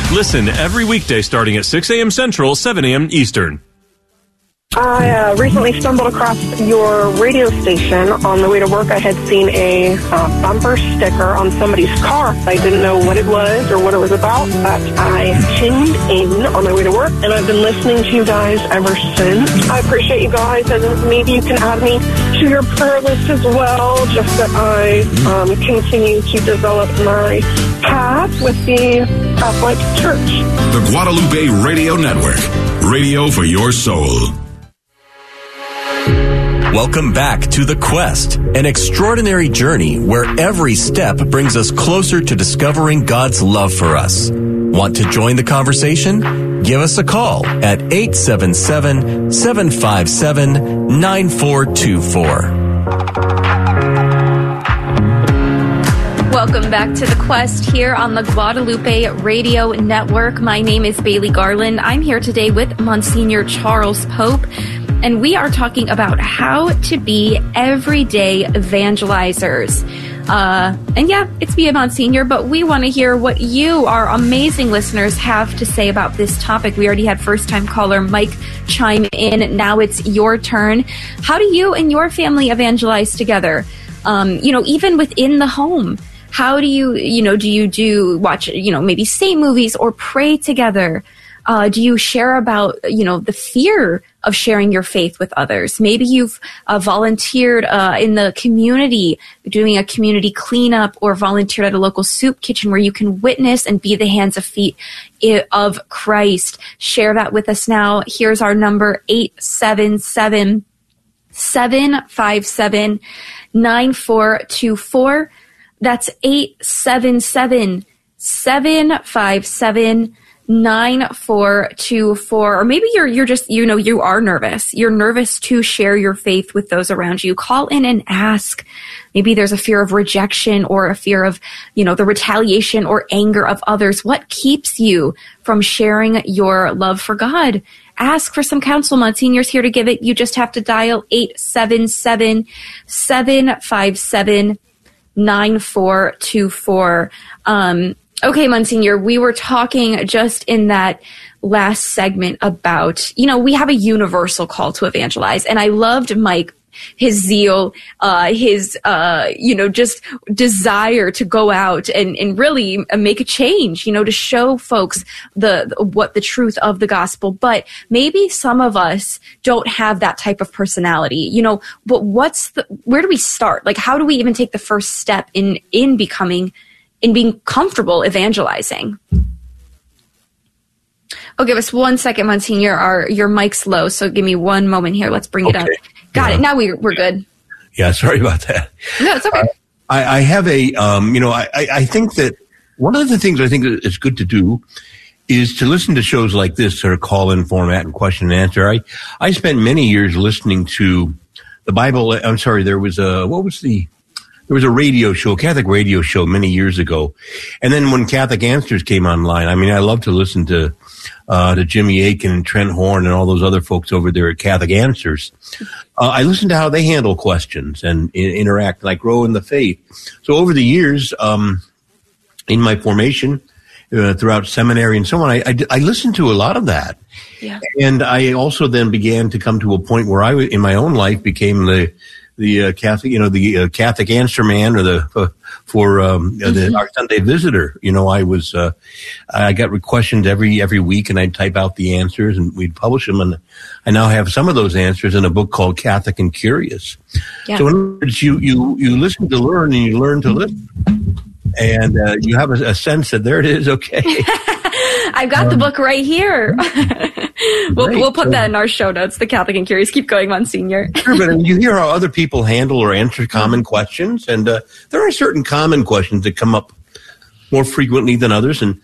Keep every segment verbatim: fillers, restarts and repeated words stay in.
Listen every weekday starting at six a.m. Central, seven a.m. Eastern. I uh, recently stumbled across your radio station on the way to work. I had seen a uh, bumper sticker on somebody's car. I didn't know what it was or what it was about, but I tuned in on my way to work, and I've been listening to you guys ever since. I appreciate you guys, and maybe you can add me to your prayer list as well, just that I um, continue to develop my path with the Catholic Church. The Guadalupe Radio Network, radio for your soul. Welcome back to The Quest, an extraordinary journey where every step brings us closer to discovering God's love for us. Want to join the conversation? Give us a call at eight seven seven, seven five seven, nine four two four. Welcome back to The Quest here on the Guadalupe Radio Network. My name is Bailey Garland. I'm here today with Monsignor Charles Pope, and we are talking about how to be everyday evangelizers. Uh, and yeah, it's me, Monsignor, but we want to hear what you, our amazing listeners, have to say about this topic. We already had first-time caller Mike chime in. Now it's your turn. How do you and your family evangelize together? Um, you know, even within the home. How do you, you know, do you do watch, you know, maybe saint movies or pray together? Uh, do you share about, you know, the fear of sharing your faith with others? Maybe you've uh, volunteered uh, in the community, doing a community cleanup, or volunteered at a local soup kitchen where you can witness and be the hands and feet of Christ. Share that with us now. Here's our number, eight seven seven, seven five seven, nine four two four. That's eight seven seven, seven five seven, nine four two four. Or maybe you're you're just, you know, you are nervous. You're nervous to share your faith with those around you. Call in and ask. Maybe there's a fear of rejection or a fear of, you know, the retaliation or anger of others. What keeps you from sharing your love for God? Ask for some counsel. Monsignor's here to give it. You just have to dial eight seven seven, seven five seven, nine four two four. Um, okay, Monsignor, we were talking just in that last segment about, you know, we have a universal call to evangelize. And I loved Mike, his zeal, uh, his, uh, you know, just desire to go out and, and really make a change, you know, to show folks the, what the truth of the gospel. But maybe some of us don't have that type of personality, you know, but what's the, where do we start? Like, how do we even take the first step in, in becoming, in being comfortable evangelizing? Oh, give us one second, Monsignor. Our, your mic's low, so give me one moment here. Let's bring okay. it up. Got yeah. it. Now we, we're good. Yeah, sorry about that. No, it's okay. Uh, I, I have a, um, you know, I, I think that one of the things I think is good to do is to listen to shows like this, sort of call-in format and question and answer. I, I spent many years listening to the Bible. I'm sorry, there was a, what was the, there was a radio show, Catholic radio show many years ago. And then when Catholic Answers came online, I mean, I love to listen to, uh, to Jimmy Akin and Trent Horn and all those other folks over there at Catholic Answers. Uh, I listen to how they handle questions and I- interact, like grow in the faith. So over the years, um, in my formation, uh, throughout seminary and so on, I, I, I listened to a lot of that. Yeah. And I also then began to come to a point where I, in my own life, became the, the uh, Catholic, you know, the uh, Catholic answer man, or the, uh, for, um, mm-hmm. the, our Sunday visitor. You know, I was, uh, I got questions every, every week, and I'd type out the answers and we'd publish them. And I now have some of those answers in a book called Catholic and Curious. Yeah. So in other words, you, you, you listen to learn and you learn to listen. And, uh, you have a, a sense that there it is. Okay. I've got um, the book right here. we'll, right. we'll put that in our show notes, the Catholic and Curious. Keep going, Monsignor. Sure, but you hear how other people handle or answer common questions, and uh, there are certain common questions that come up more frequently than others, and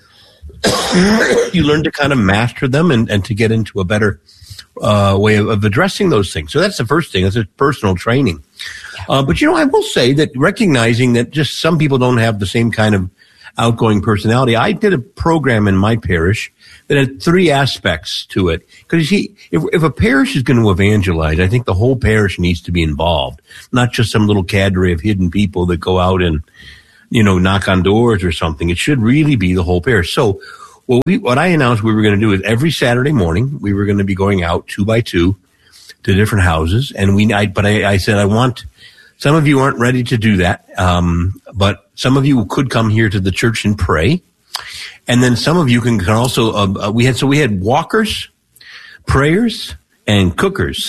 you learn to kind of master them and, and to get into a better uh, way of, of addressing those things. So that's the first thing. That's a personal training. Uh, but, you know, I will say that recognizing that just some people don't have the same kind of outgoing personality. I did a program in my parish that had three aspects to it. Because, you see, if, if a parish is going to evangelize, I think the whole parish needs to be involved, not just some little cadre of hidden people that go out and, you know, knock on doors or something. It should really be the whole parish. So well, we, what I announced we were going to do is every Saturday morning we were going to be going out two by two to different houses, and we. I, but I, I said I want. Some of you aren't ready to do that, um, but some of you could come here to the church and pray, and then some of you can, can also. Uh, we had so we had walkers, prayers, and cookers,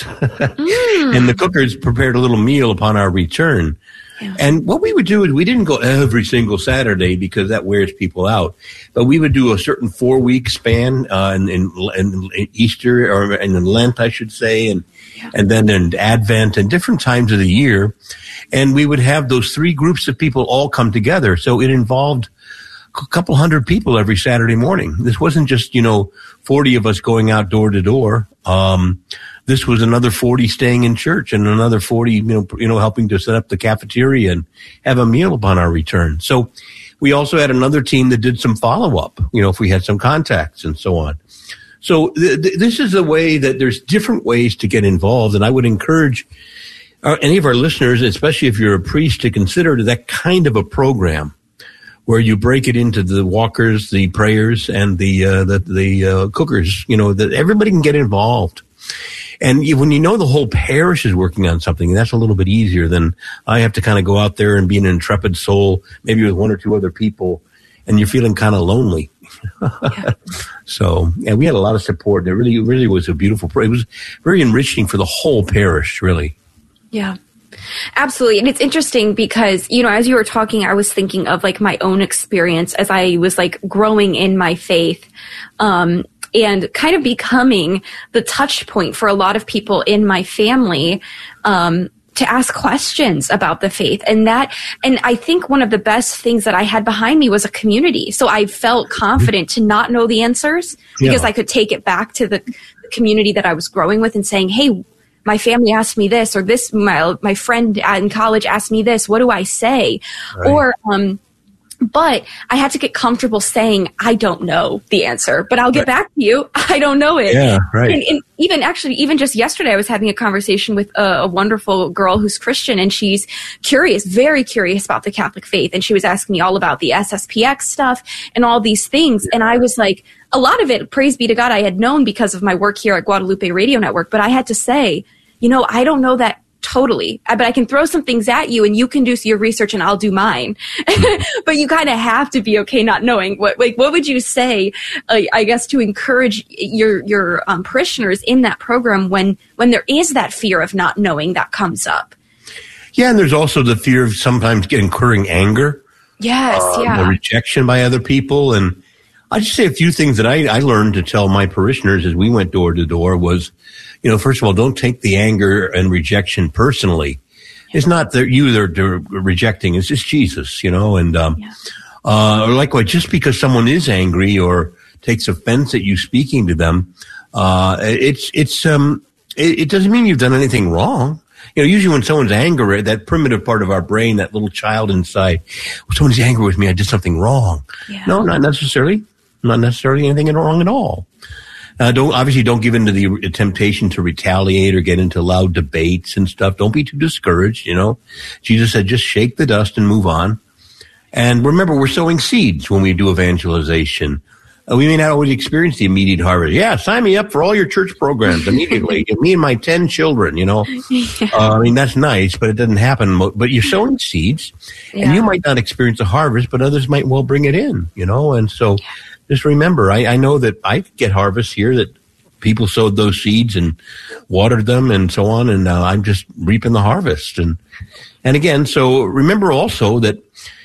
mm. and the cookers prepared a little meal upon our return. Yeah. And what we would do is we didn't go every single Saturday because that wears people out, but we would do a certain four week span uh, in, in, in Easter or in Lent, I should say, and. Yeah. And then in Advent and different times of the year. And we would have those three groups of people all come together. So it involved a couple hundred people every Saturday morning. This wasn't just, you know, forty of us going out door to door. Um, this was another forty staying in church and another forty, you know, you know, helping to set up the cafeteria and have a meal upon our return. So we also had another team that did some follow up, you know, if we had some contacts and so on. So th- th- this is a way that there's different ways to get involved, and I would encourage uh, any of our listeners, especially if you're a priest, to consider that kind of a program where you break it into the walkers, the prayers, and the uh, the, the uh, cookers. You know, that everybody can get involved. And you, when you know the whole parish is working on something, that's a little bit easier than I have to kind of go out there and be an intrepid soul, maybe with one or two other people, and you're feeling kind of lonely. Yeah. So, yeah, we had a lot of support. It really, really was a beautiful, it was very enriching for the whole parish, really. Yeah, absolutely. And it's interesting because, you know, as you were talking, I was thinking of like my own experience as I was like growing in my faith, um, and kind of becoming the touch point for a lot of people in my family, um, to ask questions about the faith. And that, and I think one of the best things that I had behind me was a community. So I felt confident to not know the answers because yeah. I could take it back to the community that I was growing with and saying, hey, my family asked me this, or this, my, my friend in college asked me this. What do I say? Right. Or, um, but I had to get comfortable saying, I don't know the answer, but I'll get right. back to you. I don't know it. Yeah, right. And, and even actually, even just yesterday, I was having a conversation with a, a wonderful girl who's Christian, and she's curious, very curious about the Catholic faith. And she was asking me all about the S S P X stuff and all these things. And I was like, a lot of it, praise be to God, I had known because of my work here at Guadalupe Radio Network. But I had to say, you know, I don't know that totally, but I can throw some things at you and you can do your research and I'll do mine. But you kind of have to be okay not knowing. What like what would you say, uh, I guess, to encourage your your um, parishioners in that program when when there is that fear of not knowing that comes up? Yeah, and there's also the fear of sometimes incurring anger. Yes, uh, yeah. The rejection by other people. And I'll just say a few things that I, I learned to tell my parishioners as we went door to door was, you know, first of all, don't take the anger and rejection personally. It's not that you they're, they're rejecting. It's just Jesus, you know, and um, yeah. uh, likewise, just because someone is angry or takes offense at you speaking to them, uh, it's it's um, it, it doesn't mean you've done anything wrong. You know, usually when someone's angry, that primitive part of our brain, that little child inside, well, someone's angry with me, I did something wrong. Yeah. No, not necessarily. Not necessarily anything wrong at all. Uh, don't obviously don't give in to the temptation to retaliate or get into loud debates and stuff. Don't be too discouraged. You know, Jesus said, just shake the dust and move on. And remember, we're sowing seeds when we do evangelization. Uh, we may not always experience the immediate harvest. Yeah, sign me up for all your church programs immediately. Me and my ten children. You know, yeah. uh, I mean that's nice, but it doesn't happen. But you're sowing seeds, yeah. and you might not experience a harvest, but others might well bring it in. You know, and so. Yeah. Just remember, I, I know that I get harvests here that people sowed those seeds and watered them and so on, and uh, I'm just reaping the harvest. And and again, so remember also that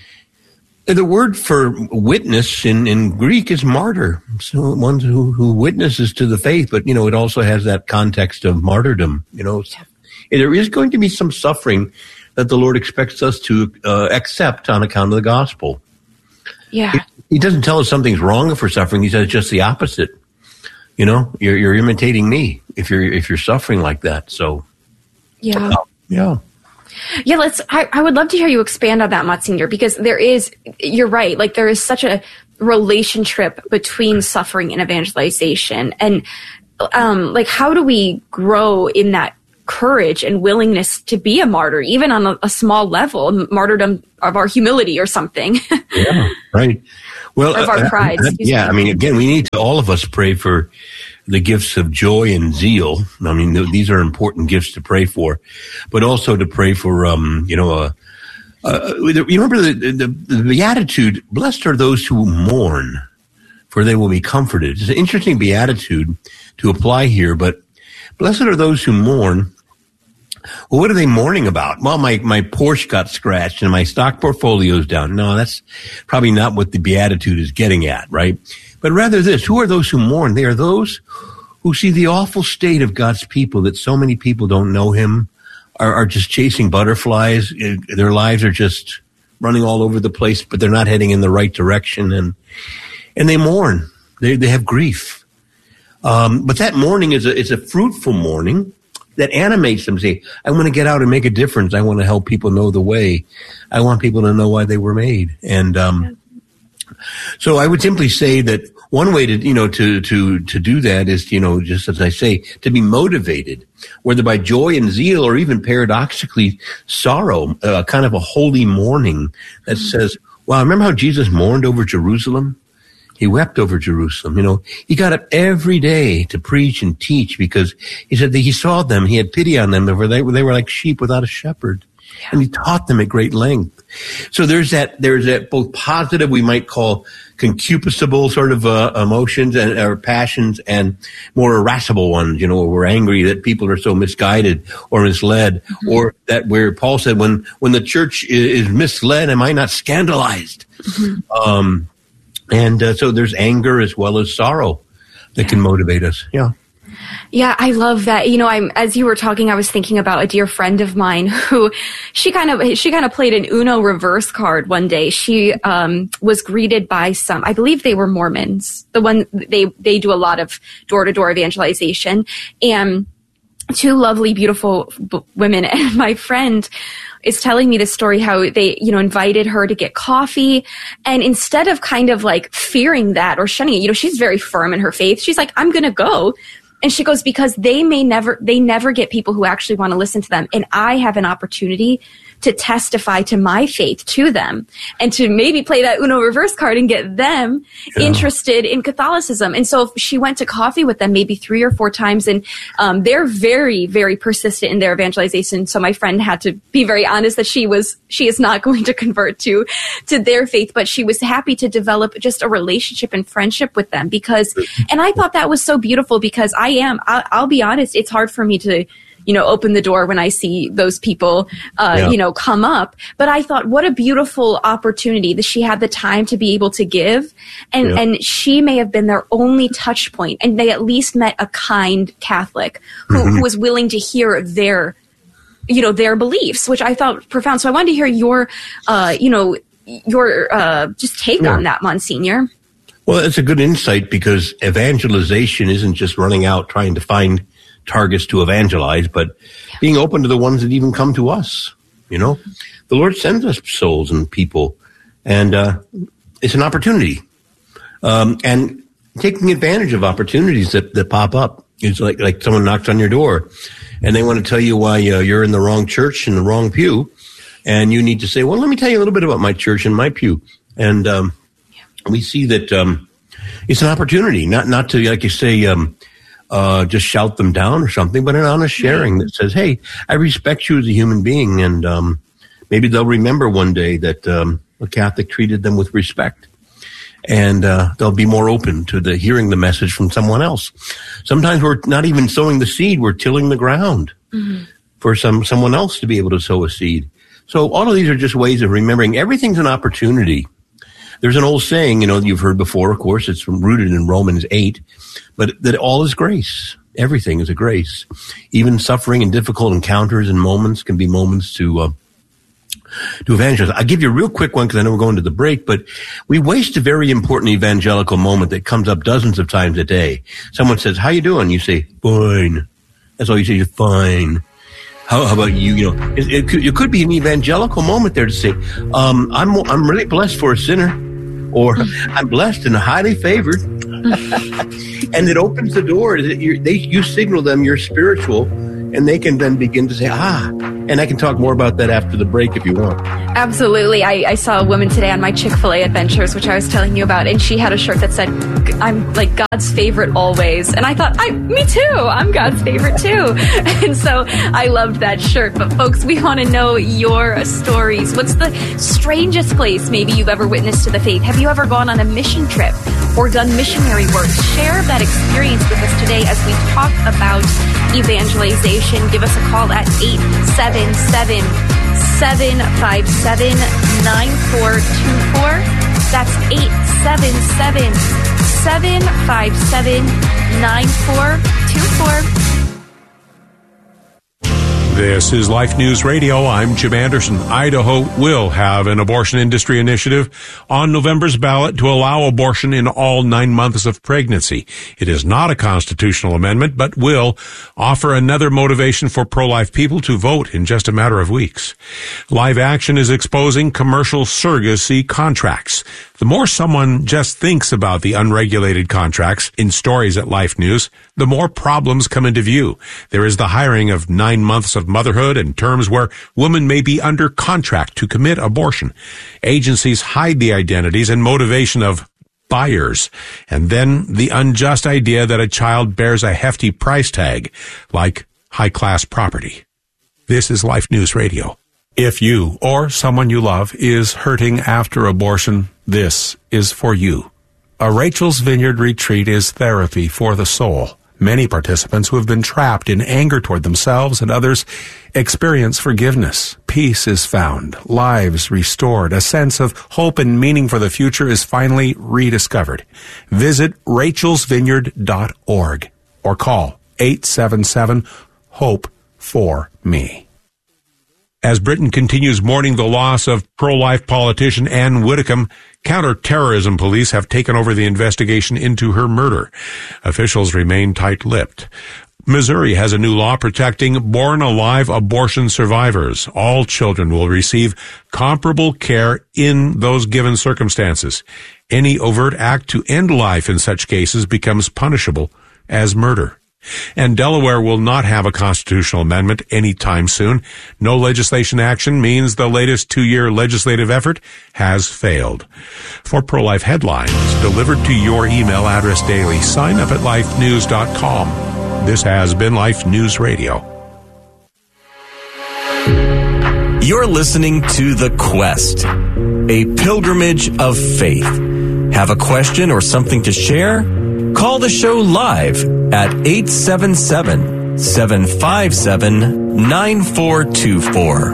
the word for witness in, in Greek is martyr. So one who, who witnesses to the faith, but, you know, it also has that context of martyrdom. You know, there is going to be some suffering that the Lord expects us to uh, accept on account of the gospel. Yeah. It, he doesn't tell us something's wrong if we're suffering. He says just the opposite. You know, you're you're imitating me if you're if you're suffering like that. So, yeah, uh, yeah, yeah. Let's. I, I would love to hear you expand on that, Monsignor, because there is. You're right. Like there is such a relationship between suffering and evangelization, and um, like how do we grow in that courage and willingness to be a martyr, even on a, a small level, a martyrdom of our humility or something. Yeah, right. Well, of our pride. Uh, uh, yeah, I mean, again, we need to, all of us, pray for the gifts of joy and zeal. I mean, th- these are important gifts to pray for, but also to pray for, um, you know, uh, uh, you remember the, the, the beatitude, blessed are those who mourn, for they will be comforted. It's an interesting beatitude to apply here, but blessed are those who mourn. Well, what are they mourning about? Well, my, my Porsche got scratched and my stock portfolio's down. No, that's probably not what the beatitude is getting at, right? But rather this, who are those who mourn? They are those who see the awful state of God's people, that so many people don't know him, are, are just chasing butterflies. Their lives are just running all over the place, but they're not heading in the right direction. And, and they mourn. They, they have grief. Um, but that mourning is a, is a fruitful mourning that animates them. Say, I want to get out and make a difference. I want to help people know the way. I want people to know why they were made. And, um, so I would simply say that one way to, you know, to, to, to do that is, you know, just as I say, to be motivated, whether by joy and zeal or even paradoxically sorrow, uh, kind of a holy mourning that says, wow, remember how Jesus mourned over Jerusalem? He wept over Jerusalem. You know, he got up every day to preach and teach because he said that he saw them. He had pity on them. They were, they were, they were like sheep without a shepherd. Yeah. And he taught them at great length. So there's that, there's that both positive, we might call concupiscible sort of uh, emotions and or passions, and more irascible ones, you know, where we're angry that people are so misguided or misled, mm-hmm. or that where Paul said, when, when the church is, is misled, am I not scandalized? Mm-hmm. Um, And uh, so there's anger as well as sorrow that can motivate us. Yeah. Yeah, I love that. You know, I'm, as you were talking, I was thinking about a dear friend of mine who she kind of, she kind of played an Uno reverse card one day. She, um, was greeted by some, I believe they were Mormons. The one, they, they do a lot of door to door evangelization, and two lovely, beautiful b- women. And my friend is telling me this story, how they, you know, invited her to get coffee. And instead of kind of like fearing that or shunning it, you know, she's very firm in her faith. She's like, I'm going to go. And she goes, because they may never, they never get people who actually want to listen to them. And I have an opportunity to testify to my faith to them and to maybe play that Uno reverse card and get them yeah. interested in Catholicism. And so she went to coffee with them maybe three or four times, and um, they're very, very persistent in their evangelization. So my friend had to be very honest that she was, she is not going to convert to, to their faith, but she was happy to develop just a relationship and friendship with them because, and I thought that was so beautiful because I am, I'll, I'll be honest, it's hard for me to, you know, open the door when I see those people, uh, yeah. you know, come up. But I thought, what a beautiful opportunity that she had the time to be able to give. And, yeah. and she may have been their only touch point, and they at least met a kind Catholic who, mm-hmm. who was willing to hear their, you know, their beliefs, which I thought profound. So I wanted to hear your, uh, you know, your, uh, just take yeah. on that, Monsignor. Well, it's a good insight, because evangelization isn't just running out trying to find targets to evangelize, but being open to the ones that even come to us. You know, the Lord sends us souls and people, and uh, it's an opportunity. Um, and taking advantage of opportunities that, that pop up. It's like, like someone knocks on your door and they want to tell you why uh, you're in the wrong church, in the wrong pew. And you need to say, well, let me tell you a little bit about my church and my pew. And um, we see that um, it's an opportunity, not, not to, like you say, um, Uh, just shout them down or something, but an honest sharing that says, hey, I respect you as a human being. And um, maybe they'll remember one day that um, a Catholic treated them with respect. And uh, they'll be more open to the hearing the message from someone else. Sometimes we're not even sowing the seed, we're tilling the ground mm-hmm. for some someone else to be able to sow a seed. So all of these are just ways of remembering everything's an opportunity. There's an old saying, you know, you've heard before, of course, it's rooted in Romans eight, but that all is grace. Everything is a grace. Even suffering and difficult encounters and moments can be moments to uh, to evangelize. I'll give you a real quick one because I know we're going to the break, but we waste a very important evangelical moment that comes up dozens of times a day. Someone says, how you doing? You say, fine. That's all you say, you're fine. How, how about you? You know, it, it, could, it could be an evangelical moment there to say, um, I'm I'm really blessed for a sinner. Or I'm blessed and highly favored. And it opens the door. That you're, they, you signal them you're spiritual and they can then begin to say, ah, and I can talk more about that after the break if you want. Absolutely. I, I saw a woman today on my Chick-fil-A adventures, which I was telling you about, and she had a shirt that said, I'm like God's favorite always. And I thought, I, me too. I'm God's favorite too. And so I loved that shirt. But folks, we want to know your stories. What's the strangest place maybe you've ever witnessed to the faith? Have you ever gone on a mission trip or done missionary work? Share that experience with us today as we talk about evangelization. Give us a call at eight seven seven, seven five seven, nine four two four. That's eight seven seven, seven five seven, nine four two four. This is Life News Radio. I'm Jim Anderson. Idaho will have an abortion industry initiative on November's ballot to allow abortion in all nine months of pregnancy. It is not a constitutional amendment, but will offer another motivation for pro-life people to vote in just a matter of weeks. Live Action is exposing commercial surrogacy contracts. The more someone just thinks about the unregulated contracts in stories at Life News, the more problems come into view. There is the hiring of nine months of motherhood and terms where women may be under contract to commit abortion. Agencies hide the identities and motivation of buyers, and then the unjust idea that a child bears a hefty price tag, like high-class property. This is Life News Radio. If you or someone you love is hurting after abortion, this is for you. A Rachel's Vineyard retreat is therapy for the soul. Many participants who have been trapped in anger toward themselves and others experience forgiveness. Peace is found, lives restored, a sense of hope and meaning for the future is finally rediscovered. Visit rachels vineyard dot org or call eight seven seven, HOPE for me. As Britain continues mourning the loss of pro-life politician Anne Widdecombe, counter-terrorism police have taken over the investigation into her murder. Officials remain tight-lipped. Missouri has a new law protecting born-alive abortion survivors. All children will receive comparable care in those given circumstances. Any overt act to end life in such cases becomes punishable as murder. And Delaware will not have a constitutional amendment anytime soon. No legislation action means the latest two-year legislative effort has failed. For pro-life headlines delivered to your email address daily, sign up at life news dot com. This has been Life News Radio. You're listening to The Quest, a pilgrimage of faith. Have a question or something to share? Call the show live at eight seven seven, seven five seven, nine four two four.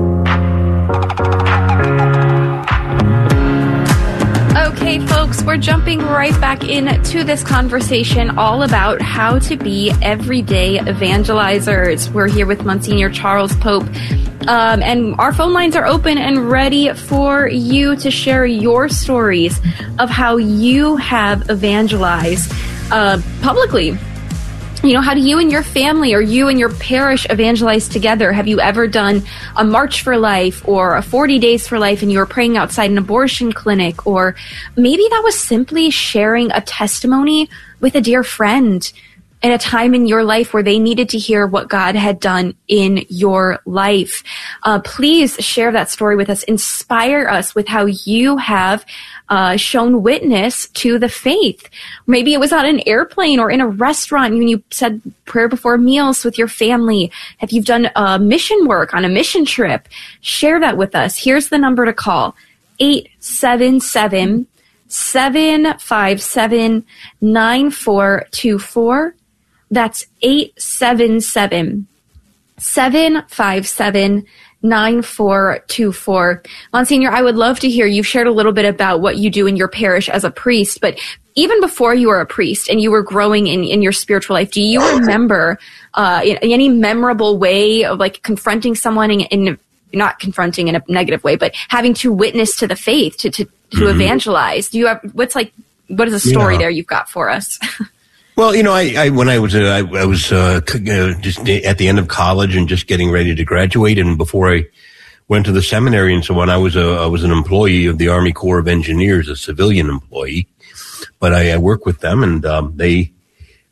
Okay, folks, we're jumping right back into this conversation all about how to be everyday evangelizers. We're here with Monsignor Charles Pope, um, and our phone lines are open and ready for you to share your stories of how you have evangelized uh, publicly. You know, how do you and your family or you and your parish evangelize together? Have you ever done a March for Life or a forty days for Life and you were praying outside an abortion clinic? Or maybe that was simply sharing a testimony with a dear friend in a time in your life where they needed to hear what God had done in your life. Uh, please share that story with us. Inspire us with how you have uh, shown witness to the faith. Maybe it was on an airplane or in a restaurant when you said prayer before meals with your family. Have you done uh, mission work on a mission trip? Share that with us. Here's the number to call, eight seven seven, seven five seven, nine four two four. That's eight seven seven, seven five seven, nine four two four. Monsignor, I would love to hear, you've shared a little bit about what you do in your parish as a priest, but even before you were a priest and you were growing in, in your spiritual life, do you remember uh, in, in any memorable way of like confronting someone in, in not confronting in a negative way, but having to witness to the faith, to, to, to mm-hmm. evangelize? Do you have, what's like, what is a story yeah. there you've got for us? Well, you know, I, I when I was uh, I, I was uh, just at the end of college and just getting ready to graduate, and before I went to the seminary and so on, I was a I was an employee of the Army Corps of Engineers, a civilian employee, but I, I work with them, and um, they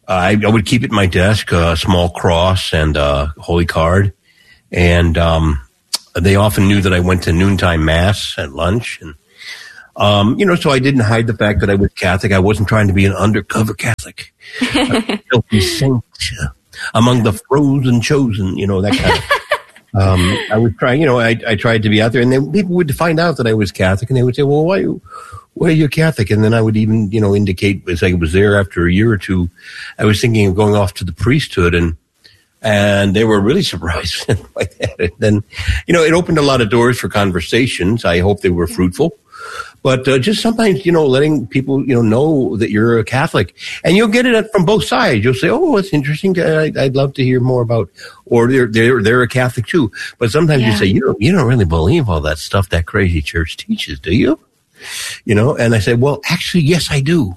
I, I would keep it in my desk, a small cross and a holy card. And um, they often knew that I went to noontime mass at lunch. And, um, you know, so I didn't hide the fact that I was Catholic. I wasn't trying to be an undercover Catholic. A filthy saint uh, among the frozen chosen, you know, that kind of Um, I was trying, you know, I, I tried to be out there, and then people would find out that I was Catholic, and they would say, well, why, why are you Catholic? And then I would even, you know, indicate as I was there after a year or two, I was thinking of going off to the priesthood, and and they were really surprised by that. And then, you know, it opened a lot of doors for conversations. I hope they were fruitful. But uh, just sometimes, you know, letting people, you know, know that you're a Catholic. And you'll get it from both sides. You'll say, oh, it's interesting. To, I'd love to hear more about, or they're, they're, they're a Catholic too. But sometimes yeah. you say, you don't, you don't really believe all that stuff that crazy church teaches, do you? You know, and I said, well, actually, yes, I do.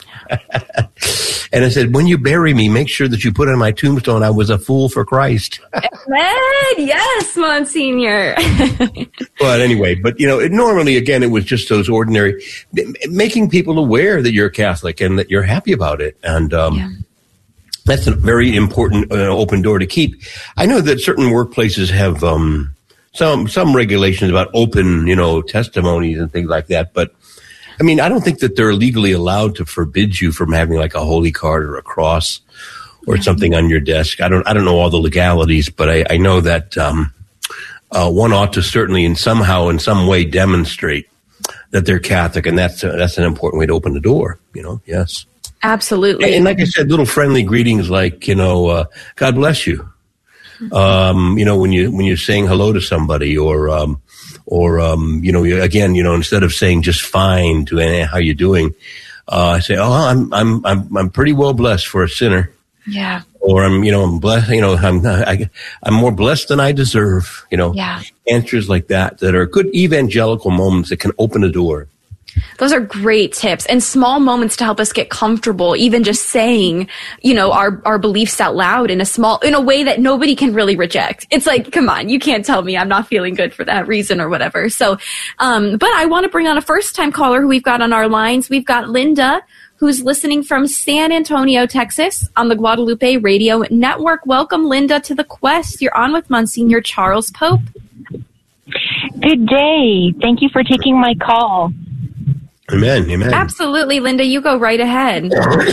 And I said, when you bury me, make sure that you put on my tombstone, I was a fool for Christ. Amen. Yes, Monsignor. But anyway, but, you know, it, normally, again, it was just those ordinary, making people aware that you're Catholic and that you're happy about it. And um, yeah. that's a very important uh, open door to keep. I know that certain workplaces have um, some some regulations about open, you know, testimonies and things like that, but I mean, I don't think that they're legally allowed to forbid you from having like a holy card or a cross or something on your desk. I don't, I don't know all the legalities, but I, I know that um, uh, one ought to certainly, in somehow, in some way, demonstrate that they're Catholic, and that's uh, that's an important way to open the door. You know, yes, absolutely. And, and like I said, little friendly greetings, like you know, uh, God bless you. Um, you know, when you when you're saying hello to somebody, or um, Or, um, you know, again, you know, instead of saying just fine to any, how you doing, uh, I say, oh, I'm, I'm, I'm, I'm pretty well blessed for a sinner. Yeah. Or I'm, you know, I'm blessed, you know, I'm, I, I'm more blessed than I deserve, you know, yeah. answers like that, that are good evangelical moments that can open a door. Those are great tips and small moments to help us get comfortable, even just saying, you know, our, our beliefs out loud in a small, in a way that nobody can really reject. It's like, come on, you can't tell me I'm not feeling good for that reason or whatever. So, um, but I want to bring on a first time caller who we've got on our lines. We've got Linda, who's listening from San Antonio, Texas on the Guadalupe Radio Network. Welcome, Linda, to the Quest. You're on with Monsignor Charles Pope. Good day. Thank you for taking my call. Amen, amen. Absolutely, Linda, you go right ahead.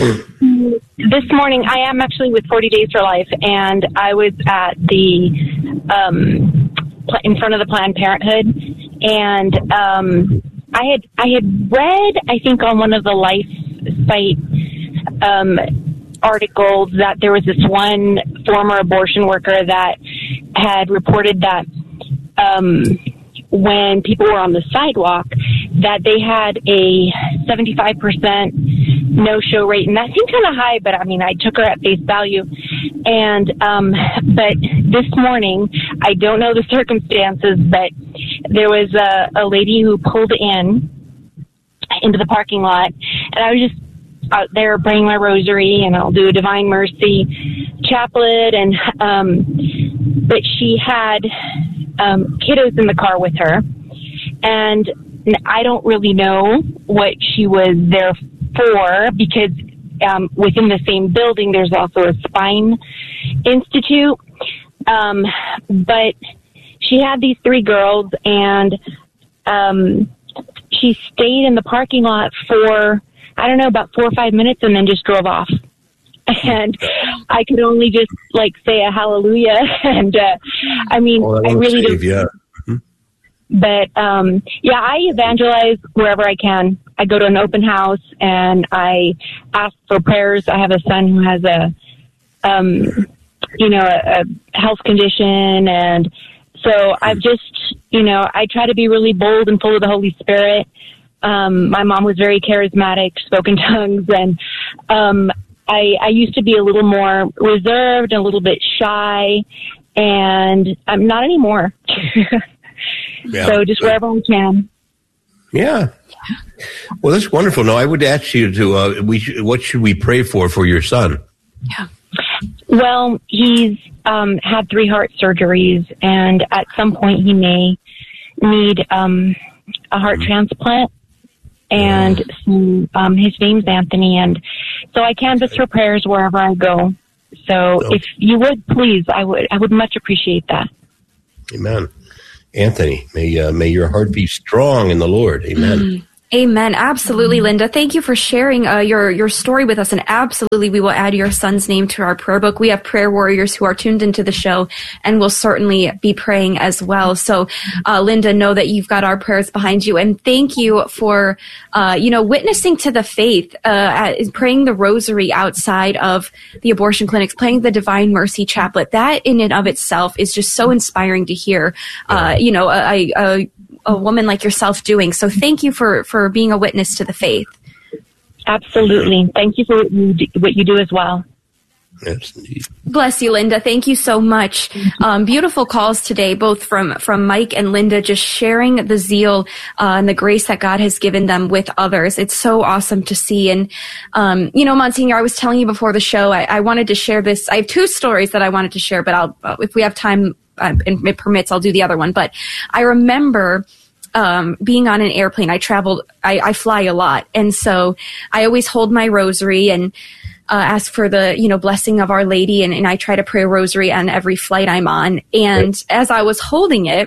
This morning, I am actually with forty Days for Life, and I was at the, um, in front of the Planned Parenthood, and um, I had I had read, I think, on one of the Life site um, articles that there was this one former abortion worker that had reported that um, when people were on the sidewalk, that they had a seventy-five percent no-show rate. And that seemed kind of high, but I mean, I took her at face value. And, um, but this morning, I don't know the circumstances, but there was a, a lady who pulled in into the parking lot, and I was just out there praying my rosary, and I'll do a Divine Mercy chaplet. And, um, but she had, um, kiddos in the car with her, and I don't really know what she was there for, because um, within the same building, there's also a spine institute. Um, but she had these three girls, and um, she stayed in the parking lot for, I don't know, about four or five minutes, and then just drove off. And I could only just like say a hallelujah. And uh, I mean, well, I really save, don't. Yeah. But, um, yeah, I evangelize wherever I can. I go to an open house and I ask for prayers. I have a son who has a, um, you know, a, a health condition. And so I've just, you know, I try to be really bold and full of the Holy Spirit. Um, my mom was very charismatic, spoke in tongues. And, um, I, I used to be a little more reserved and a little bit shy, and I'm not anymore. Yeah, so just wherever we can. Yeah. Well, that's wonderful. No, I would ask you to, uh, we sh- what should we pray for for your son? Yeah. Well, he's um, had three heart surgeries, and at some point he may need um, a heart mm-hmm. transplant. And so, um, his name's Anthony, and So I canvass her prayers wherever I go. So Oh. if you would, please, I would I would much appreciate that. Amen. Anthony, may uh, may your heart be strong in the Lord. Amen. Mm. Amen. Absolutely, Linda. Thank you for sharing uh, your your story with us. And absolutely, we will add your son's name to our prayer book. We have prayer warriors who are tuned into the show and will certainly be praying as well. So, uh, Linda, know that you've got our prayers behind you. And thank you for, uh, you know, witnessing to the faith, uh, praying the rosary outside of the abortion clinics, playing the Divine Mercy Chaplet. That in and of itself is just so inspiring to hear, uh, you know, a, a a woman like yourself doing. So thank you for, for being a witness to the faith. Absolutely. Thank you for what you do, what you do as well. Yes, indeed. Bless you, Linda. Thank you so much. Um, beautiful calls today, both from, from Mike and Linda, just sharing the zeal uh, and the grace that God has given them with others. It's so awesome to see. And, um, you know, Monsignor, I was telling you before the show, I, I wanted to share this. I have two stories that I wanted to share, but I'll, uh, if we have time uh, and it permits, I'll do the other one. But I remember Um, being on an airplane. I traveled, I, I fly a lot. And so I always hold my rosary and uh, ask for the, you know, blessing of Our Lady. And, and I try to pray a rosary on every flight I'm on. And right. as I was holding it,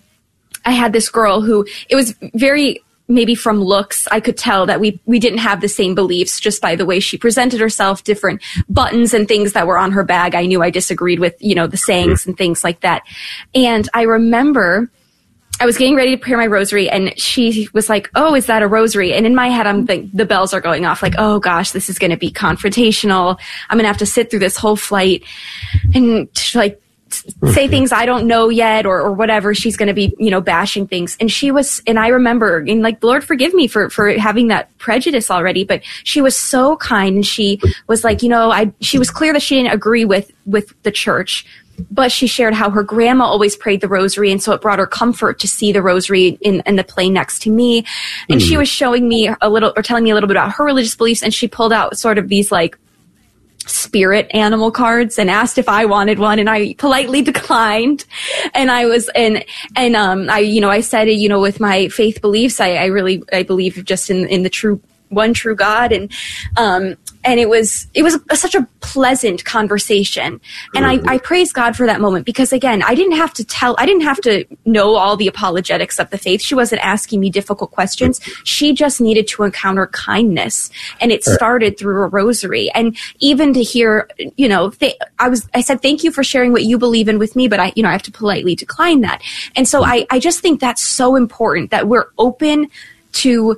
I had this girl who, it was very, maybe from looks, I could tell that we, we didn't have the same beliefs just by the way she presented herself, different buttons and things that were on her bag. I knew I disagreed with, you know, the sayings mm-hmm. and things like that. And I remember I was getting ready to pray my rosary and she was like, oh, is that a rosary? And in my head, I'm think the bells are going off like, oh gosh, this is going to be confrontational. I'm going to have to sit through this whole flight and like say things I don't know yet or, or whatever. She's going to be, you know, bashing things. And she was, and I remember and like, Lord, forgive me for, for having that prejudice already, but she was so kind. And she was like, you know, I, she was clear that she didn't agree with, with the church. But she shared how her grandma always prayed the rosary, and so it brought her comfort to see the rosary in, in the plane next to me. And mm. she was showing me a little, or telling me a little bit about her religious beliefs, and she pulled out sort of these like spirit animal cards and asked if I wanted one, and I politely declined. And I was, and, and, um, I, you know, I said, you know, with my faith beliefs, I, I really, I believe just in, in the true, one true God. And, um, And it was it was a, such a pleasant conversation. And I, I praise God for that moment because, again, I didn't have to tell, I didn't have to know all the apologetics of the faith. She wasn't asking me difficult questions. She just needed to encounter kindness. And it started through a rosary. And even to hear, you know, th- I was, I said, thank you for sharing what you believe in with me, but I, you know, I have to politely decline that. And so I, I just think that's so important that we're open to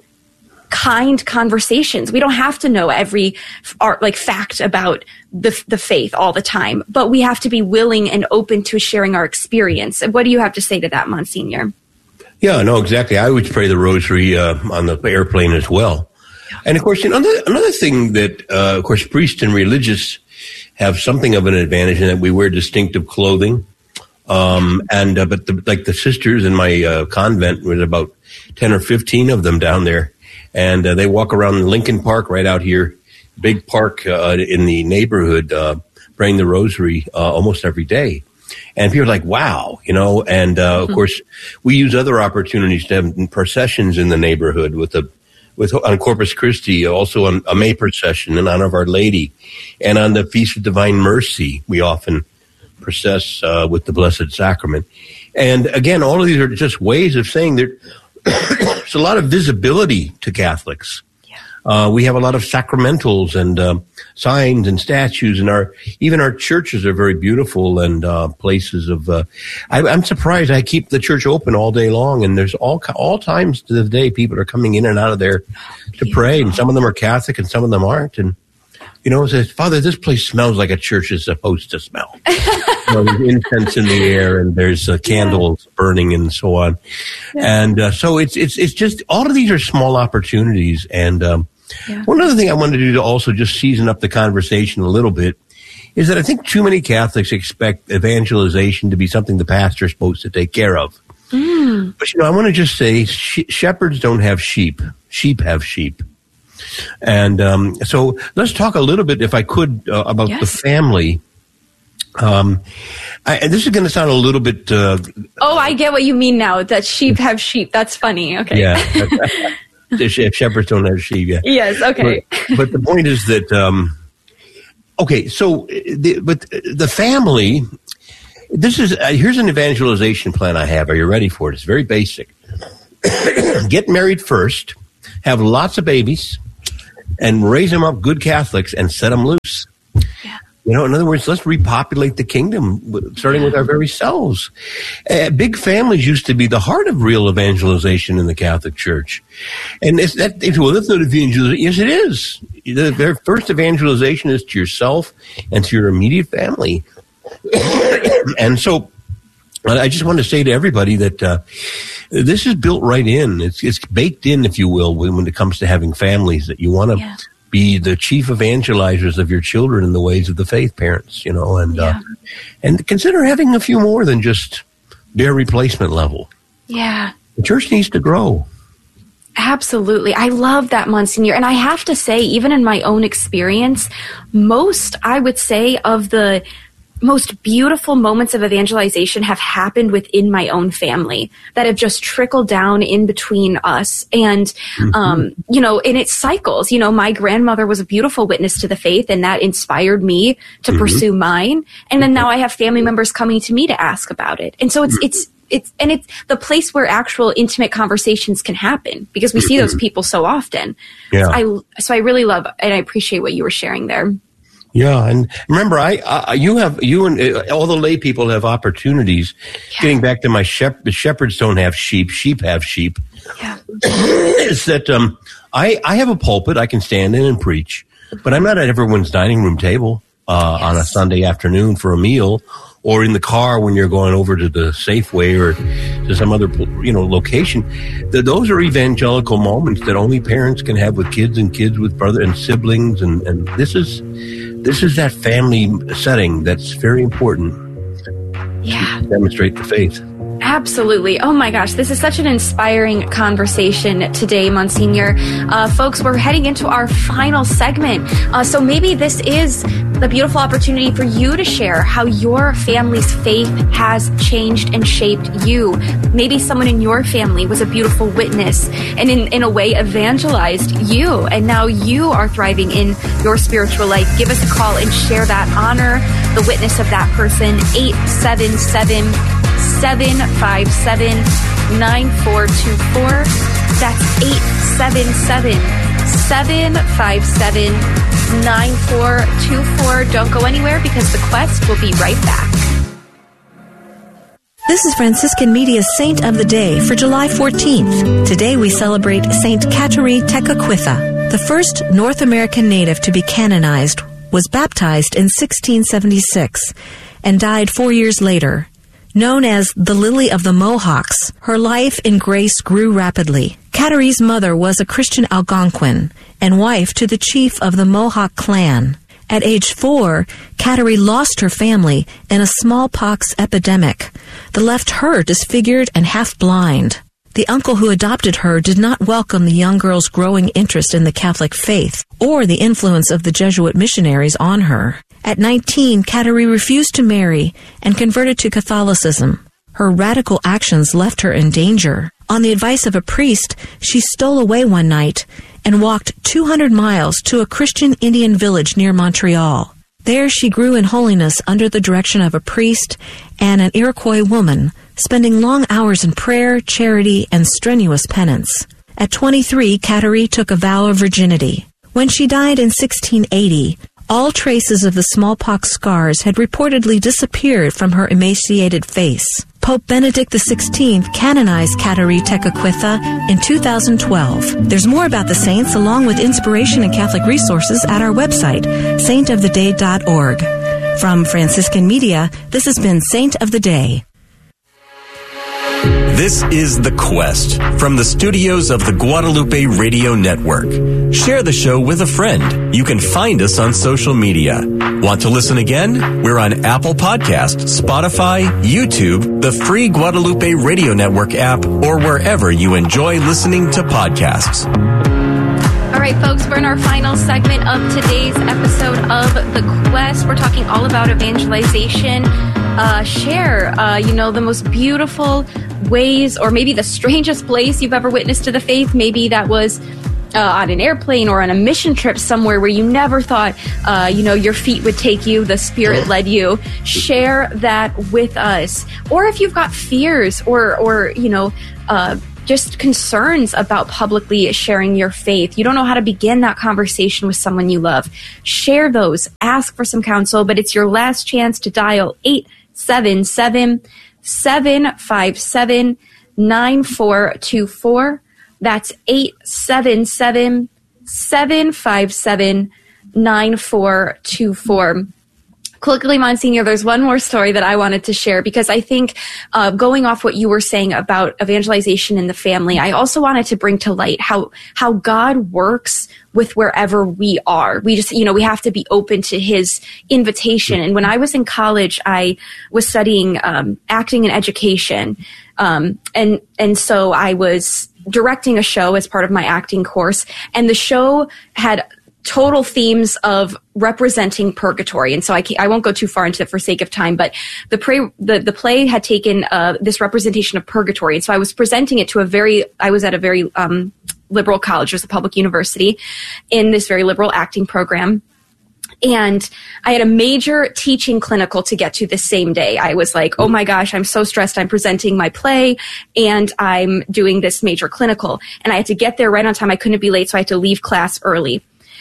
kind conversations. We don't have to know every art, like fact about the the faith all the time, but we have to be willing and open to sharing our experience. What do you have to say to that, Monsignor? Yeah, no, exactly. I would pray the rosary uh, on the airplane as well. And of course, another another thing that, uh, of course, priests and religious have something of an advantage in that we wear distinctive clothing. Um, and uh, but the, like the sisters in my uh, convent, was about ten or fifteen of them down there. And uh, they walk around Lincoln Park right out here, big park uh, in the neighborhood, uh, praying the rosary uh, almost every day. And people are like, wow, you know, and uh, mm-hmm. of course, we use other opportunities to have processions in the neighborhood with the with on Corpus Christi, also on a May procession in honor of Our Lady. And on the Feast of Divine Mercy, we often process uh, with the Blessed Sacrament. And again, all of these are just ways of saying that there's a lot of visibility to Catholics. Yeah. Uh, we have a lot of sacramentals and uh, signs and statues, and our even our churches are very beautiful and uh, places of. Uh, I, I'm surprised. I keep the church open all day long, and there's all all times of the day people are coming in and out of there to pray, and some of them are Catholic and some of them aren't, and. You know, it says, Father, this place smells like a church is supposed to smell. You know, there's incense in the air, and there's uh, candles yeah. burning, and so on. Yeah. And uh, so it's it's it's just all of these are small opportunities. And um, yeah. one other thing I wanted to do to also just season up the conversation a little bit is that I think too many Catholics expect evangelization to be something the pastor's supposed to take care of. Mm. But you know, I want to just say, sh- shepherds don't have sheep; sheep have sheep. And um, so let's talk a little bit, if I could, uh, about yes. the family. Um, I, and this is going to sound a little bit... Uh, oh, I get what you mean now, that sheep have sheep. That's funny. Okay. Yeah. If shepherds don't have sheep, yeah. Yes, okay. But, but the point is that, um, okay, so, the, but the family, this is, uh, here's an evangelization plan I have. Are you ready for it? It's very basic. Get married first, have lots of babies, and raise them up good Catholics and set them loose. Yeah. You know, in other words, let's repopulate the kingdom, starting yeah. with our very selves. Uh, big families used to be the heart of real evangelization in the Catholic Church. And it's that, it's, well, that's not evangelization. Yes, it is. The, their first evangelization is to yourself and to your immediate family. And so I just want to say to everybody that uh, this is built right in. It's, it's baked in, if you will, when, when it comes to having families, that you want to yeah. be the chief evangelizers of your children in the ways of the faith, parents, you know, and yeah. uh, and consider having a few more than just bare replacement level. Yeah. The church needs to grow. Absolutely. I love that, Monsignor. And I have to say, even in my own experience, most, I would say, of the most beautiful moments of evangelization have happened within my own family that have just trickled down in between us. And, mm-hmm. um, you know, and it cycles. You know, my grandmother was a beautiful witness to the faith, and that inspired me to mm-hmm. pursue mine. And then now I have family members coming to me to ask about it. And so it's, mm-hmm. it's, it's, and it's the place where actual intimate conversations can happen, because we see those people so often. Yeah. So I, so I really love, and I appreciate what you were sharing there. Yeah, and remember, I, I you have you and uh, all the lay people have opportunities. Yeah. Getting back to my shepherd, shepherds don't have sheep; sheep have sheep. Yeah, it's that um, I I have a pulpit I can stand in and preach, but I'm not at everyone's dining room table uh, yes. on a Sunday afternoon for a meal, or in the car when you're going over to the Safeway or to some other you know location. The, those are evangelical moments that only parents can have with kids, and kids with brother and siblings, and, and this is. This is that family setting that's very important yeah. to demonstrate the faith. Absolutely. Oh my gosh, this is such an inspiring conversation today, Monsignor. Uh, folks, we're heading into our final segment. Uh, so maybe this is the beautiful opportunity for you to share how your family's faith has changed and shaped you. Maybe someone in your family was a beautiful witness and in, in a way evangelized you, and now you are thriving in your spiritual life. Give us a call and share that. Honor the witness of that person. eight seven seven seven five seven nine four two four. That's eight seven seven seven five seven nine four two four. Don't go anywhere, because the Quest will be right back. This is Franciscan Media's Saint of the Day for July fourteenth. Today we celebrate Saint Kateri Tekakwitha. The first North American native to be canonized was baptized in sixteen seventy-six and died four years later. Known as the Lily of the Mohawks, her life in grace grew rapidly. Kateri's mother was a Christian Algonquin and wife to the chief of the Mohawk clan. At age four, Kateri lost her family in a smallpox epidemic that left her disfigured and half-blind. The uncle who adopted her did not welcome the young girl's growing interest in the Catholic faith or the influence of the Jesuit missionaries on her. At nineteen, Kateri refused to marry and converted to Catholicism. Her radical actions left her in danger. On the advice of a priest, she stole away one night and walked two hundred miles to a Christian Indian village near Montreal. There she grew in holiness under the direction of a priest and an Iroquois woman, spending long hours in prayer, charity, and strenuous penance. At twenty-three, Kateri took a vow of virginity. When she died in sixteen eighty, all traces of the smallpox scars had reportedly disappeared from her emaciated face. Pope Benedict the sixteenth canonized Kateri Tekakwitha in two thousand twelve. There's more about the saints along with inspiration and Catholic resources at our website, saint of the day dot org. From Franciscan Media, this has been Saint of the Day. This is The Quest from the studios of the Guadalupe Radio Network. Share the show with a friend. You can find us on social media. Want to listen again? We're on Apple Podcasts, Spotify, YouTube, the free Guadalupe Radio Network app, or wherever you enjoy listening to podcasts. All right, folks, we're in our final segment of today's episode of The Quest. We're talking all about evangelization. Uh, share, uh, you know, the most beautiful ways, or maybe the strangest place you've ever witnessed to the faith. Maybe that was uh, on an airplane or on a mission trip somewhere where you never thought, uh, you know, your feet would take you, the Spirit led you. Share that with us. Or if you've got fears or, or you know, uh, just concerns about publicly sharing your faith. You don't know how to begin that conversation with someone you love. Share those. Ask for some counsel, but it's your last chance to dial eight seven seven, seven five seven, nine four two four. That's eight seven seven, seven five seven, nine four two four. Quickly, Monsignor, there's one more story that I wanted to share because I think uh, going off what you were saying about evangelization in the family, I also wanted to bring to light how how God works with wherever we are. We just, you know, we have to be open to his invitation. And when I was in college, I was studying um, acting and education. Um, and, and so I was directing a show as part of my acting course, and the show had total themes of representing purgatory. And so I, I won't go too far into it for sake of time, but the, play, the, the play had taken uh, this representation of purgatory. And so I was presenting it to a very, I was at a very um, liberal college, it was a public university, in this very liberal acting program. And I had a major teaching clinical to get to the same day. I was like, oh my gosh, I'm so stressed. I'm presenting my play and I'm doing this major clinical. And I had to get there right on time. I couldn't be late, so I had to leave class early.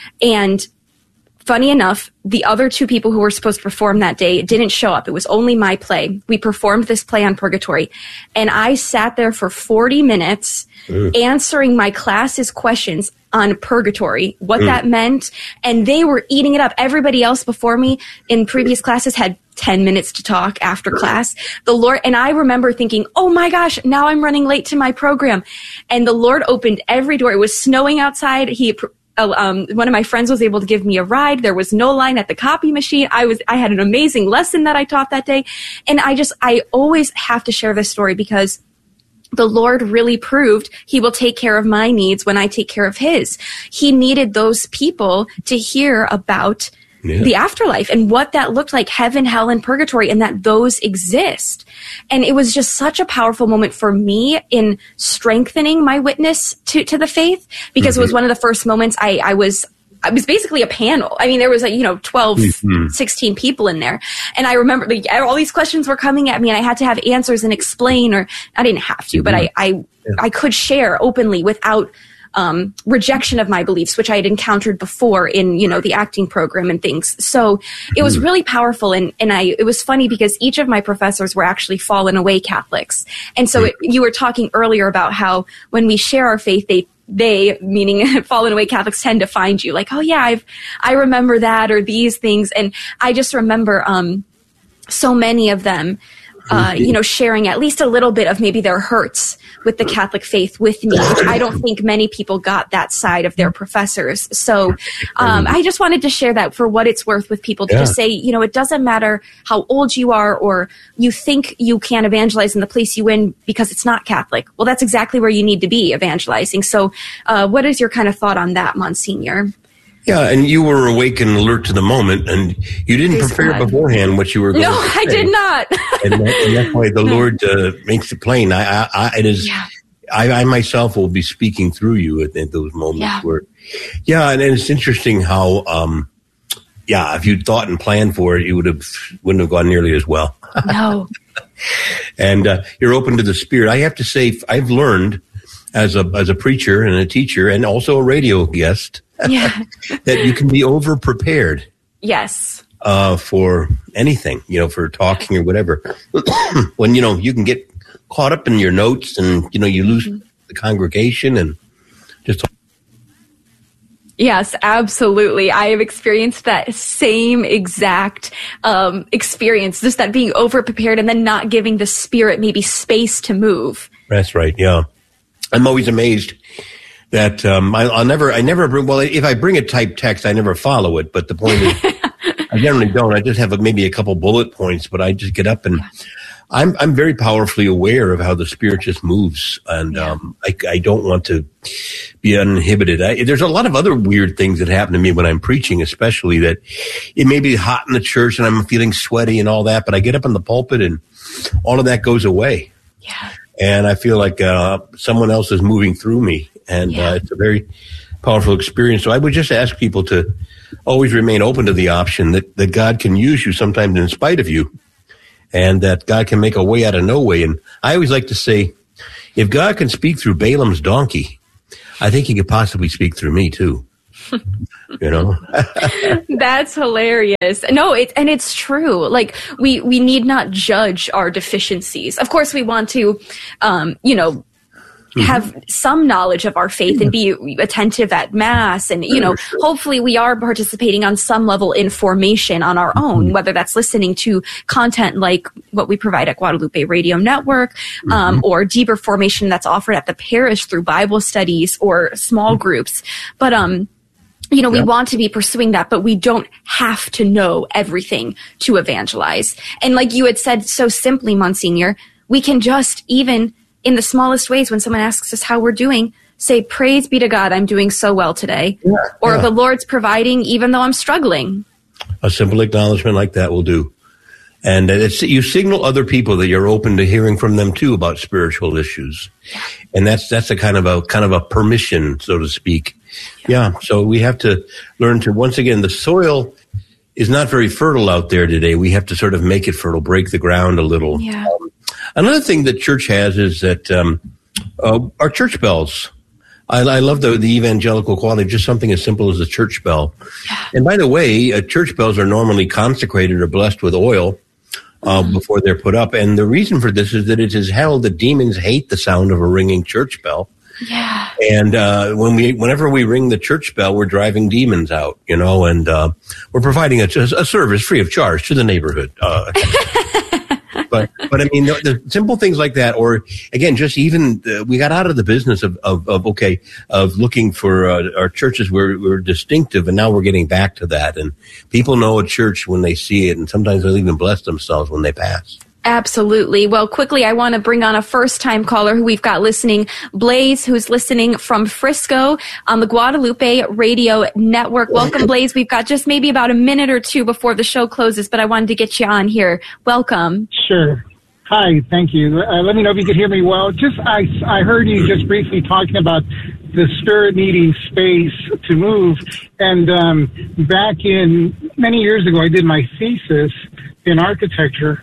And funny enough, the other two people who were supposed to perform that day didn't show up. It was only my play. We performed this play on purgatory. And I sat there for forty minutes mm. answering my class's questions on purgatory, what mm. that meant. And they were eating it up. Everybody else before me in previous classes had ten minutes to talk after class. The Lord, and I remember thinking, oh my gosh, now I'm running late to my program. And the Lord opened every door. It was snowing outside. He Um, one of my friends was able to give me a ride. There was no line at the copy machine. I was, I had an amazing lesson that I taught that day. And I just, I always have to share this story because the Lord really proved he will take care of my needs when I take care of his. He needed those people to hear about Yeah. the afterlife and what that looked like, heaven, hell, and purgatory, and that those exist. And it was just such a powerful moment for me in strengthening my witness to, to the faith, because mm-hmm. it was one of the first moments I, I was, I was basically a panel. I mean, there was like, you know, twelve, mm-hmm. sixteen people in there. And I remember like, all these questions were coming at me and I had to have answers and explain, or I didn't have to, mm-hmm. but I, I, yeah. I could share openly without Um, rejection of my beliefs, which I had encountered before in, you know, the acting program and things. So it was really powerful. And, and I, it was funny because each of my professors were actually fallen away Catholics. And so it, you were talking earlier about how when we share our faith, they, they, meaning fallen away Catholics, tend to find you like, oh yeah, I've, I remember that, or these things. And I just remember, um, so many of them, uh, you know, sharing at least a little bit of maybe their hurts with the Catholic faith with me, which I don't think many people got that side of their professors. So um, I just wanted to share that for what it's worth with people to yeah. just say, you know, it doesn't matter how old you are or you think you can evangelize in the place you in because it's not Catholic. Well, that's exactly where you need to be evangelizing. So uh, what is your kind of thought on that, Monsignor? Yeah, and you were awake and alert to the moment, and you didn't Praise prepare God. beforehand what you were going no, to say. No, I did not. and, that, and that's why the no. Lord uh, makes it plain. I, I, I it is. Yeah. I, I myself will be speaking through you at, at those moments yeah. where, yeah, and, and it's interesting how, um, yeah, if you'd thought and planned for it, you would have wouldn't have gone nearly as well. No. And uh, you're open to the Spirit. I have to say, I've learned as a as a preacher and a teacher, and also a radio guest. Yeah. that you can be over prepared. Yes. Uh, for anything, you know, for talking or whatever. When, you know, you can get caught up in your notes and, you know, you lose mm-hmm. the congregation and just. Yes, absolutely. I have experienced that same exact um, experience, just that being over prepared and then not giving the Spirit maybe space to move. That's right. Yeah. I'm always amazed that um, I, I'll never, I never bring, well, if I bring a typed text, I never follow it. But the point is, I generally don't. I just have a, maybe a couple bullet points, but I just get up and I'm, I'm very powerfully aware of how the Spirit just moves. And yeah. um, I, I don't want to be uninhibited. I, there's a lot of other weird things that happen to me when I'm preaching, especially that it may be hot in the church and I'm feeling sweaty and all that, but I get up in the pulpit and all of that goes away. Yeah. and I feel like uh, someone else is moving through me, and Yeah. uh, it's a very powerful experience. So I would just ask people to always remain open to the option that, that God can use you sometimes in spite of you, and that God can make a way out of no way. And I always like to say, if God can speak through Balaam's donkey, I think he could possibly speak through me too. You know? That's hilarious. No, it, and it's true. Like, we, we need not judge our deficiencies. Of course, we want to, um, you know, have some knowledge of our faith and be attentive at mass. And, you know, hopefully we are participating on some level in formation on our own, whether that's listening to content like what we provide at Guadalupe Radio Network, um, or deeper formation that's offered at the parish through Bible studies or small groups. But, um, you know, we Yep. want to be pursuing that, but we don't have to know everything to evangelize. And like you had said so simply, Monsignor, we can just even in the smallest ways, when someone asks us how we're doing, say, praise be to God, I'm doing so well today. Yeah, or yeah. the Lord's providing even though I'm struggling. A simple acknowledgement like that will do. And it's, you signal other people that you're open to hearing from them too about spiritual issues. And that's, that's a kind of a, kind of a permission, so to speak. Yeah. yeah. So we have to learn to, once again, the soil is not very fertile out there today. We have to sort of make it fertile, break the ground a little. Yeah. Um, another thing that church has is that, um, uh, our church bells. I, I love the, the evangelical quality of just something as simple as a church bell. Yeah. And by the way, uh, church bells are normally consecrated or blessed with oil uh, mm-hmm. before they're put up. And the reason for this is that it is held that demons hate the sound of a ringing church bell. Yeah. And uh, when we, whenever we ring the church bell, we're driving demons out, you know, and uh, we're providing a, a service free of charge to the neighborhood. Uh, But, but I mean, the, the simple things like that, or again, just even uh, we got out of the business of, of, of okay, of looking for uh, our churches were, were distinctive, and now we're getting back to that. And people know a church when they see it, and sometimes they'll even bless themselves when they pass. Absolutely. Well, quickly, I want to bring on a first-time caller who we've got listening, Blaze, who's listening from Frisco on the Guadalupe Radio Network. Welcome, Blaze. We've got just maybe about a minute or two before the show closes, but I wanted to get you on here. Welcome. Sure. Hi, thank you. Uh, let me know if you could hear me well. Just I, I heard you just briefly talking about the Spirit needing space to move. And um, back in many years ago, I did my thesis in architecture.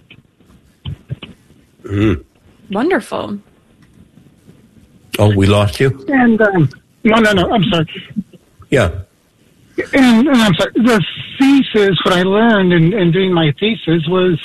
Mm. Wonderful. Oh, we lost you? And um, no, no, no. I'm sorry. Yeah. And, and I'm sorry. The thesis, what I learned in, in doing my thesis was.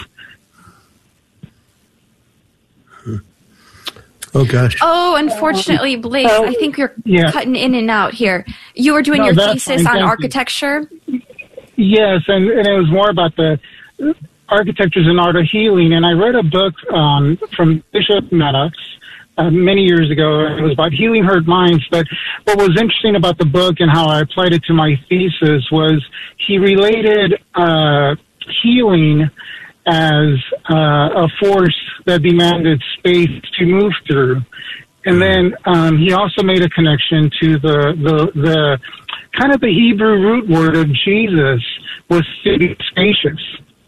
Oh gosh. Oh, unfortunately, Blaze, I think you're yeah. cutting in and out here. You were doing No, your that's thesis fine. on Thank architecture? You. Yes, and, and it was more about the architecture as an art of healing. And I read a book um, from Bishop Maddox uh, many years ago. It was about healing hurt minds. But what was interesting about the book and how I applied it to my thesis was he related uh, healing as uh, a force that demanded space to move through. And then um, he also made a connection to the, the, the kind of the Hebrew root word of Jesus was to be spacious.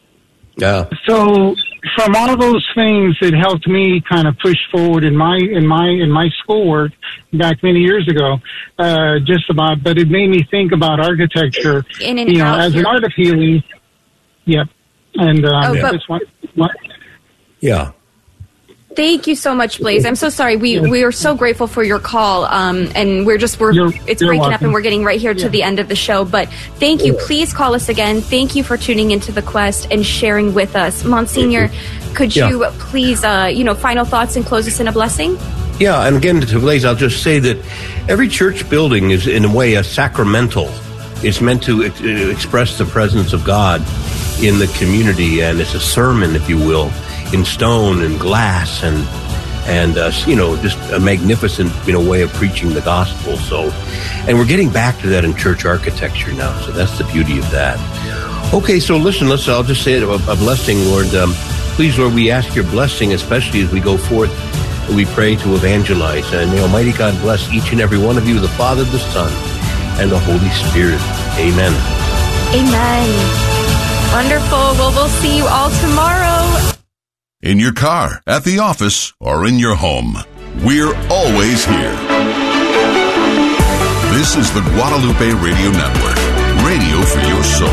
Yeah. So from all those things, it helped me kind of push forward in my in my in my schoolwork back many years ago. Uh, just about, but it made me think about architecture, In and you know, out as here. an art of healing. Yep. And um, Oh, but- just one, one, Yeah. Thank you so much, Blaze. I'm so sorry. We we are so grateful for your call, um, and we're just we're You're- it's you're breaking up, welcome. and we're getting right here to Yeah. the end of the show. But thank you. Please call us again. Thank you for tuning into the Quest and sharing with us, Monsignor. Could Yeah. you please, uh, you know, final thoughts and close us in a blessing? Yeah, and again, to Blaze, I'll just say that every church building is, in a way, a sacramental. It's meant to ex- express the presence of God in the community, and it's a sermon, if you will, in stone and glass, and and uh, you know, just a magnificent, you know, way of preaching the gospel. So, and we're getting back to that in church architecture now. So that's the beauty of that. Okay, so listen, let's. I'll just say it, a, a blessing, Lord. Um, please, Lord, we ask your blessing, especially as we go forth. We pray to evangelize, and may Almighty God bless each and every one of you, the Father, the Son, and the Holy Spirit. Amen. Amen. Wonderful. Well, we'll see you all tomorrow. in your car, at the office, or in your home. We're always here. This is the Guadalupe Radio Network, radio for your soul.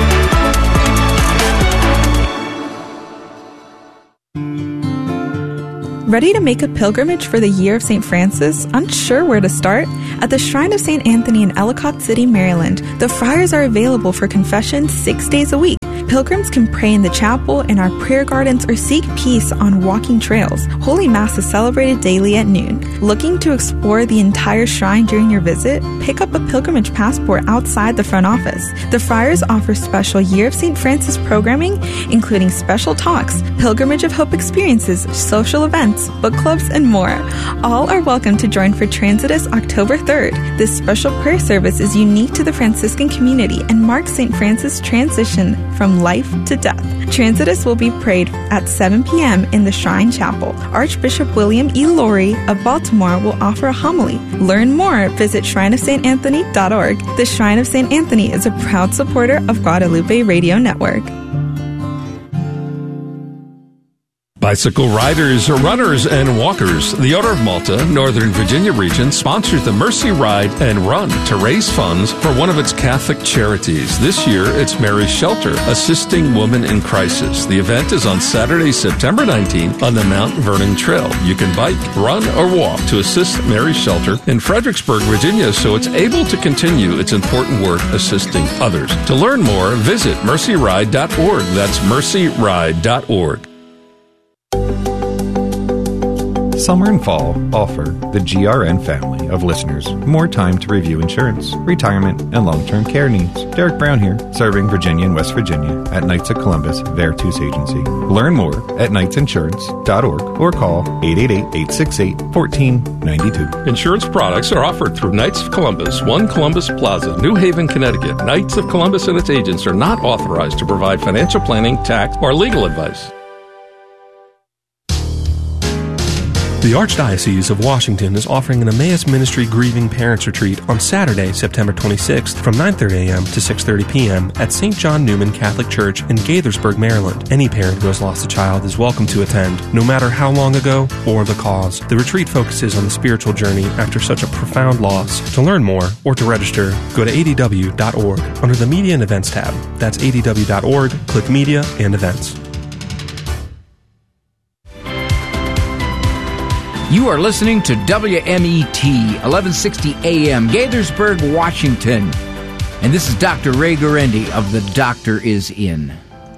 Ready to make a pilgrimage for the year of Saint Francis? Unsure where to start? At the Shrine of Saint Anthony in Ellicott City, Maryland, the friars are available for confession six days a week. Pilgrims can pray in the chapel, in our prayer gardens, or seek peace on walking trails. Holy Mass is celebrated daily at noon. Looking to explore the entire shrine during your visit? Pick up a pilgrimage passport outside the front office. The friars offer special Year of Saint Francis programming, including special talks, Pilgrimage of Hope experiences, social events, book clubs, and more. All are welcome to join for Transitus October third. This special prayer service is unique to the Franciscan community and marks Saint Francis' transition from life to death. Transitus will be prayed at seven p.m. in the Shrine Chapel. Archbishop William E. Laurie of Baltimore will offer a homily. Learn more, visit shrine of saint anthony dot org. The Shrine of Saint Anthony is a proud supporter of Guadalupe Radio Network. Bicycle riders, runners, and walkers, the Order of Malta, Northern Virginia region, sponsors the Mercy Ride and Run to raise funds for one of its Catholic charities. This year, it's Mary's Shelter, assisting women in crisis. The event is on Saturday, September nineteenth on the Mount Vernon Trail. You can bike, run, or walk to assist Mary's Shelter in Fredericksburg, Virginia, so it's able to continue its important work assisting others. To learn more, visit mercy ride dot org. That's mercy ride dot org. Summer and fall offer the G R N family of listeners more time to review insurance, retirement, and long-term care needs. Derek Brown here, serving Virginia and West Virginia at Knights of Columbus Veritas Agency. Learn more at knights insurance dot org or call eight eight eight, eight six eight, one four nine two. Insurance products are offered through Knights of Columbus, one Columbus Plaza, New Haven, Connecticut. Knights of Columbus and its agents are not authorized to provide financial planning, tax, or legal advice. The Archdiocese of Washington is offering an Emmaus Ministry Grieving Parents Retreat on Saturday, September twenty-sixth from nine thirty a.m. to six thirty p.m. at Saint John Newman Catholic Church in Gaithersburg, Maryland. Any parent who has lost a child is welcome to attend, no matter how long ago or the cause. The retreat focuses on the spiritual journey after such a profound loss. To learn more or to register, go to A D W dot org under the Media and Events tab. That's A D W dot org, click Media and Events. You are listening to W M E T, eleven sixty A M, Gaithersburg, Washington. And this is Doctor Ray Guarendi of The Doctor Is In.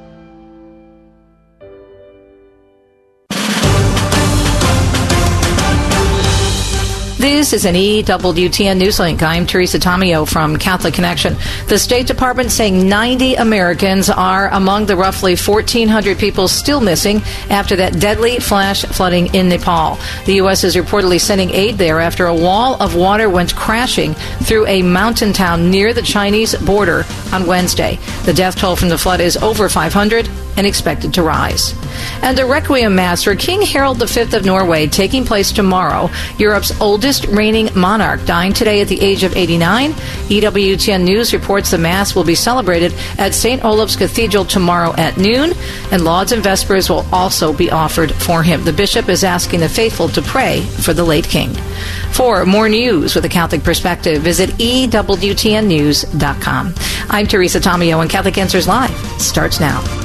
This is an E W T N Newslink. I'm Teresa Tomeo from Catholic Connection. The State Department saying ninety Americans are among the roughly fourteen hundred people still missing after that deadly flash flooding in Nepal. The U S is reportedly sending aid there after a wall of water went crashing through a mountain town near the Chinese border on Wednesday. The death toll from the flood is over five hundred and expected to rise. And a Requiem Mass for King Harald the Fifth of Norway taking place tomorrow. Europe's oldest reigning monarch dying today at the age of eighty-nine. E W T N News reports the Mass will be celebrated at Saint Olaf's Cathedral tomorrow at noon, and Lauds and Vespers will also be offered for him. The bishop is asking the faithful to pray for the late king. For more news with a Catholic perspective, visit E W T N news dot com. I'm Teresa Tomeo, and Catholic Answers Live starts now.